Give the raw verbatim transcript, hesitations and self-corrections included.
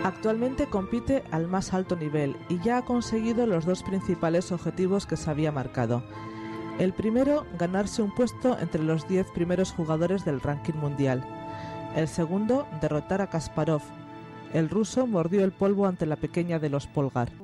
Actualmente compite al más alto nivel y ya ha conseguido los dos principales objetivos que se había marcado. El primero, ganarse un puesto entre los diez primeros jugadores del ranking mundial. El segundo, derrotar a Kasparov. El ruso mordió el polvo ante la pequeña de los Polgar.